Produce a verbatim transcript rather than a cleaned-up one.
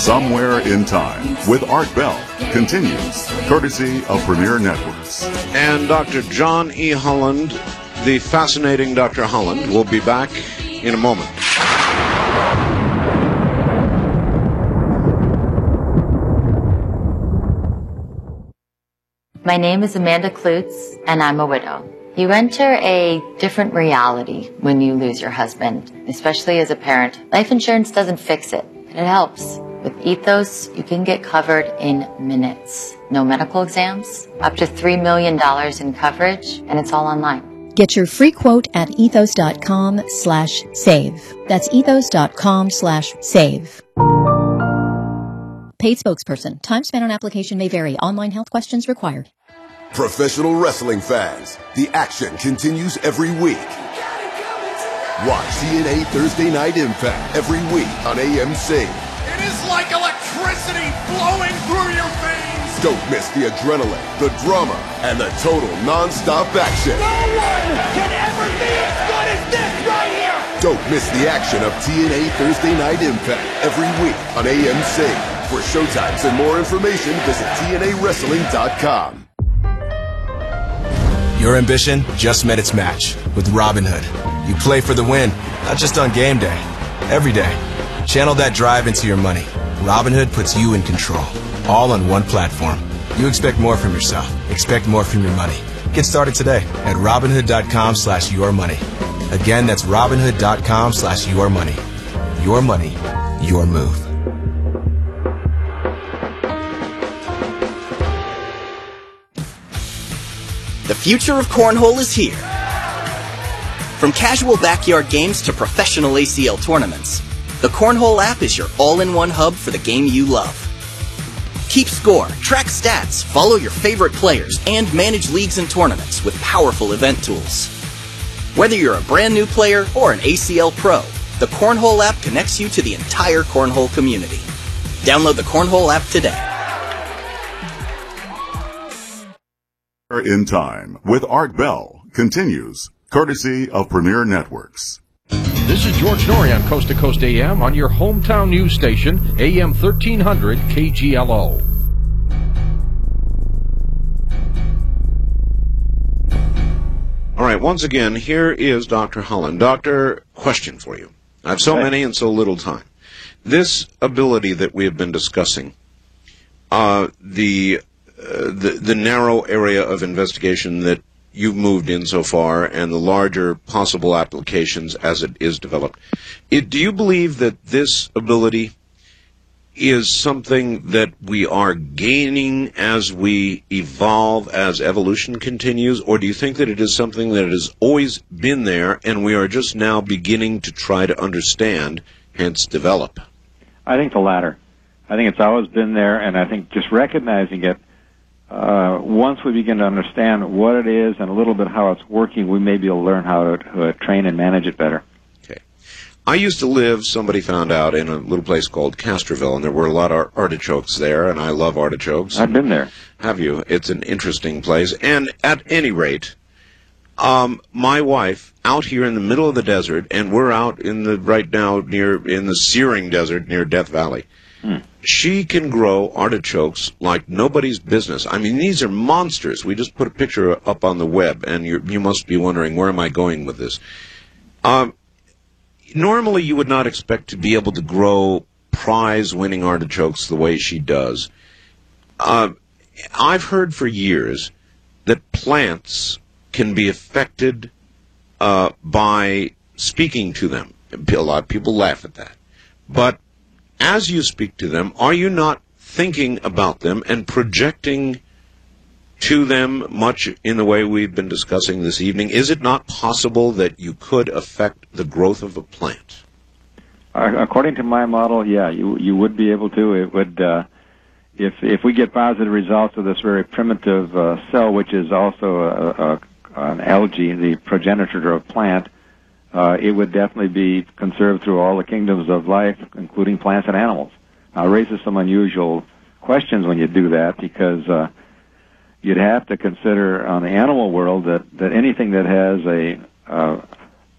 Somewhere in Time with Art Bell continues, courtesy of Premier Networks. And Doctor John E. Holland, the fascinating Doctor Holland, will be back in a moment. My name is Amanda Klutz, and I'm a widow. You enter a different reality when you lose your husband, especially as a parent. Life insurance doesn't fix it, but it helps. With Ethos, you can get covered in minutes. No medical exams, up to three million dollars in coverage, and it's all online. Get your free quote at ethos.com slash save. That's ethos.com slash save. Paid spokesperson. Time spent on application may vary. Online health questions required. Professional wrestling fans, the action continues every week. Watch T N A Thursday Night Impact every week on A M C. It is like electricity flowing through your veins. Don't miss the adrenaline, the drama, and the total non-stop action. No one can ever be as good as this right here. Don't miss the action of T N A Thursday Night Impact every week on A M C. For showtimes and more information, visit T N A wrestling dot com. Your ambition just met its match with Robinhood. You play for the win, not just on game day, every day. Channel that drive into your money. Robinhood puts you in control, all on one platform. You expect more from yourself. Expect more from your money. Get started today at Robinhood.com slash your money. Again, that's Robinhood.com slash your money. Your money, your move. The future of cornhole is here. From casual backyard games to professional A C L tournaments, the Cornhole app is your all-in-one hub for the game you love. Keep score, track stats, follow your favorite players, and manage leagues and tournaments with powerful event tools. Whether you're a brand new player or an A C L pro, the Cornhole app connects you to the entire cornhole community. Download the Cornhole app today. In Time with Art Bell continues, courtesy of Premier Networks. This is George Norrie on Coast to Coast A M on your hometown news station, A M thirteen hundred K G L O. All right, once again, here is Doctor Holland. Doctor, question for you. I have so okay. many and so little time. This ability that we have been discussing, uh, the, uh, the the narrow area of investigation that you've moved in so far and the larger possible applications as it is developed. It, do you believe that this ability is something that we are gaining as we evolve, as evolution continues, or do you think that it is something that has always been there and we are just now beginning to try to understand, hence develop? I think the latter. I think it's always been there, and I think just recognizing it, Uh, once we begin to understand what it is and a little bit how it's working, we may be able to learn how to uh, train and manage it better. Okay. I used to live, somebody found out, in a little place called Castroville, and there were a lot of artichokes there, and I love artichokes. I've been there. Have you? It's an interesting place. And at any rate, um, my wife, out here in the middle of the desert, and we're out in the right now near in the searing desert near Death Valley, hmm. She can grow artichokes like nobody's business. I mean, these are monsters. We just put a picture up on the web, and you're, you must be wondering, where am I going with this? Um, normally, you would not expect to be able to grow prize-winning artichokes the way she does. Uh, I've heard for years that plants can be affected uh, by speaking to them. A lot of people laugh at that. But as you speak to them, are you not thinking about them and projecting to them much in the way we've been discussing this evening? Is it not possible that you could affect the growth of a plant? Uh, according to my model, yeah, you you would be able to. It would, uh, if if we get positive results of this very primitive uh, cell, which is also a, a, an algae, the progenitor of plant. Uh, it would definitely be conserved through all the kingdoms of life, including plants and animals. Now, it raises some unusual questions when you do that, because uh, you'd have to consider on the animal world that, that anything that has a uh,